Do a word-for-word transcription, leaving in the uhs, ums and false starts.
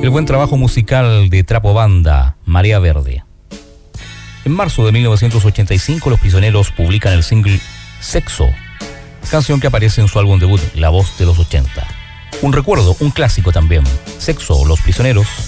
el buen trabajo musical de trapo banda Marea Verde. En marzo de mil novecientos ochenta y cinco, Los Prisioneros publican el single Sexo, canción que aparece en su álbum debut La Voz de los ochenta. Un recuerdo, un clásico también. Sexo, Los Prisioneros,